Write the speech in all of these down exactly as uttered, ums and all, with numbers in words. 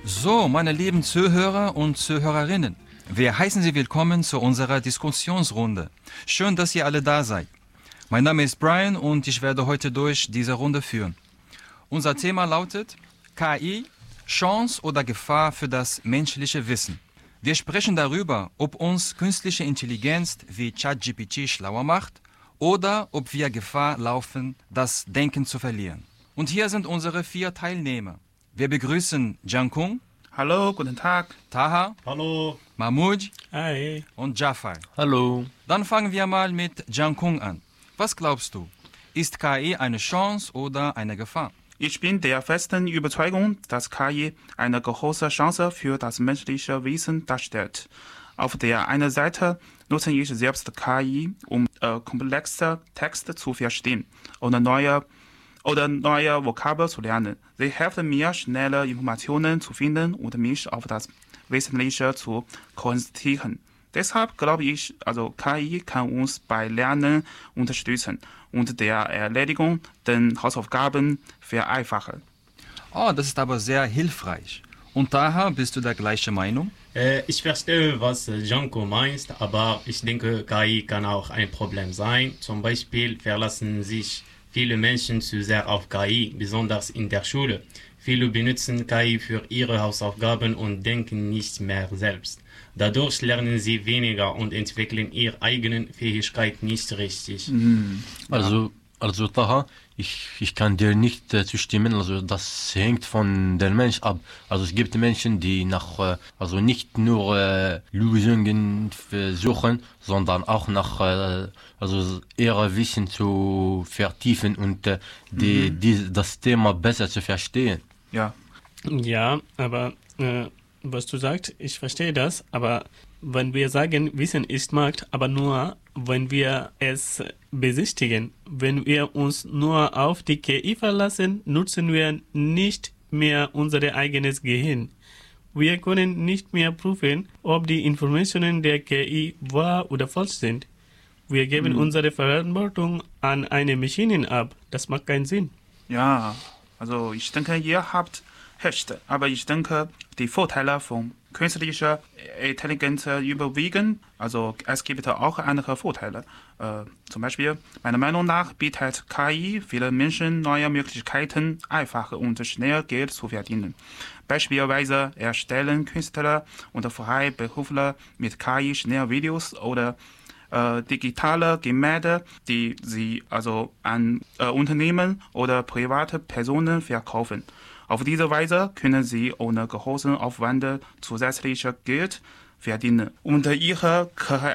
So, meine lieben Zuhörer und Zuhörerinnen, wir heißen Sie willkommen zu unserer Diskussionsrunde. Schön, dass ihr alle da seid. Mein Name ist Brian und ich werde heute durch diese Runde führen. Unser Thema lautet K I, Chance oder Gefahr für das menschliche Wissen. Wir sprechen darüber, ob uns künstliche Intelligenz wie ChatGPT schlauer macht oder ob wir Gefahr laufen, das Denken zu verlieren. Und hier sind unsere vier Teilnehmer. Wir begrüßen Cankung. Hallo, guten Tag. Taha. Hallo. Mahmoud. Hi. Und Jafar. Hallo. Dann fangen wir mal mit Cankung an. Was glaubst du? Ist K I eine Chance oder eine Gefahr? Ich bin der festen Überzeugung, dass K I eine große Chance für das menschliche Wissen darstellt. Auf der einen Seite nutze ich selbst K I, um äh, komplexe Texte zu verstehen oder neue oder neue Vokabeln zu lernen. Sie helfen mir, schnelle Informationen zu finden und mich auf das Wesentliche zu konzentrieren. Deshalb glaube ich, also K I kann uns bei Lernen unterstützen und der Erledigung der Hausaufgaben vereinfachen. Oh, das ist aber sehr hilfreich. Und Taha, bist du der gleichen Meinung? Äh, ich verstehe, was Janko meint, aber ich denke, K I kann auch ein Problem sein. Zum Beispiel verlassen sich viele Menschen zu sehr auf K I, besonders in der Schule. Viele benutzen K I für ihre Hausaufgaben und denken nicht mehr selbst. Dadurch lernen sie weniger und entwickeln ihre eigenen Fähigkeiten nicht richtig. Mhm. Also, also Taha, ich, ich kann dir nicht äh, zustimmen. Also das hängt von dem Mensch ab. Also es gibt Menschen, die nach, äh, also nicht nur äh, Lösungen suchen, sondern auch nach, äh, also ihr Wissen zu vertiefen und äh, die, mhm. die, das Thema besser zu verstehen. Ja. Ja, aber äh, was du sagst, ich verstehe das, aber wenn wir sagen, Wissen ist Macht, aber nur, wenn wir es besichtigen, wenn wir uns nur auf die K I verlassen, nutzen wir nicht mehr unser eigenes Gehirn. Wir können nicht mehr prüfen, ob die Informationen der K I wahr oder falsch sind. Wir geben hm. unsere Verantwortung an eine Maschine ab. Das macht keinen Sinn. Ja, also ich denke, ihr habt recht, aber ich denke, die Vorteile von künstlicher Intelligenz überwiegen. Also es gibt auch andere Vorteile. Äh, zum Beispiel, meiner Meinung nach bietet K I vielen Menschen neue Möglichkeiten, einfach und schnell Geld zu verdienen. Beispielsweise erstellen Künstler und Freiberufler mit K I schnell Videos oder äh, digitale Gemälde, die sie also an äh, Unternehmen oder private Personen verkaufen. Auf diese Weise können sie ohne großen Aufwand zusätzliches Geld verdienen und ihre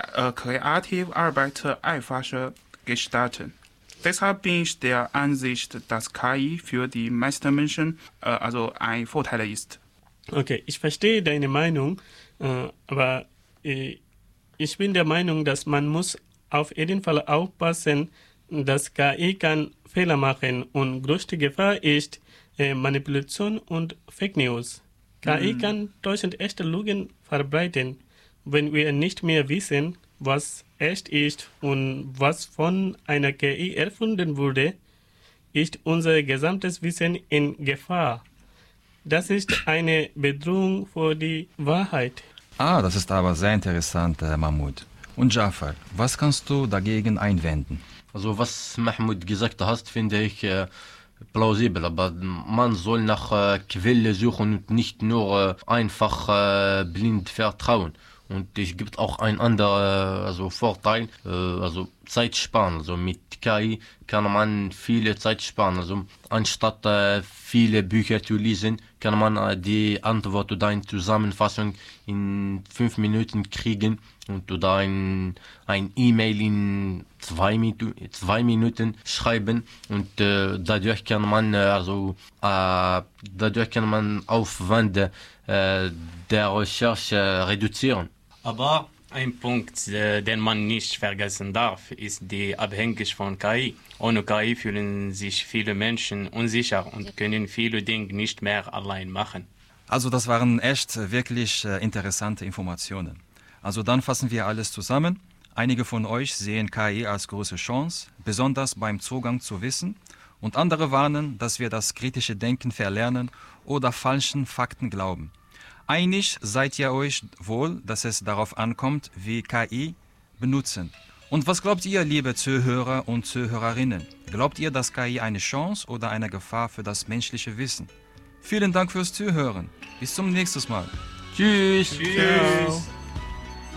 kreative Arbeit einfacher gestalten. Deshalb bin ich der Ansicht, dass K I für die meisten Menschen äh, also ein Vorteil ist. Okay, ich verstehe deine Meinung, äh, aber äh, ich bin der Meinung, dass man muss auf jeden Fall aufpassen, dass K I kann Fehler machen und größte Gefahr ist Manipulation und Fake News. K I mhm. kann täuschend echte Lügen verbreiten, wenn wir nicht mehr wissen, was echt ist und was von einer K I erfunden wurde, ist unser gesamtes Wissen in Gefahr. Das ist eine Bedrohung für die Wahrheit. Ah, das ist aber sehr interessant, äh, Mahmoud. Und Jafar, was kannst du dagegen einwenden? Also was Mahmoud gesagt hat, finde ich äh, plausibel, aber man soll nach äh, Quelle suchen und nicht nur äh, einfach äh, blind vertrauen. Und es gibt auch ein anderer also Vorteil, äh, also Zeit sparen. Also mit K I kann man viele Zeit sparen. Also anstatt äh, viele Bücher zu lesen, kann man äh, die Antwort oder eine Zusammenfassung in fünf Minuten kriegen und oder ein ein E-Mail in zwei, Minu- zwei Minuten schreiben und äh, dadurch kann man äh, also äh, dadurch kann man Aufwand äh, der Recherche reduzieren. Aber ein Punkt, äh, den man nicht vergessen darf, ist die Abhängigkeit von K I. Ohne K I fühlen sich viele Menschen unsicher und können viele Dinge nicht mehr allein machen. Also das waren echt wirklich äh, interessante Informationen. Also dann fassen wir alles zusammen. Einige von euch sehen K I als große Chance, besonders beim Zugang zu Wissen. Und andere warnen, dass wir das kritische Denken verlernen oder falschen Fakten glauben. Einig seid ihr euch wohl, dass es darauf ankommt, wie K I benutzen. Und was glaubt ihr, liebe Zuhörer und Zuhörerinnen? Glaubt ihr, dass K I eine Chance oder eine Gefahr für das menschliche Wissen? Vielen Dank fürs Zuhören. Bis zum nächsten Mal. Tschüss. Tschüss.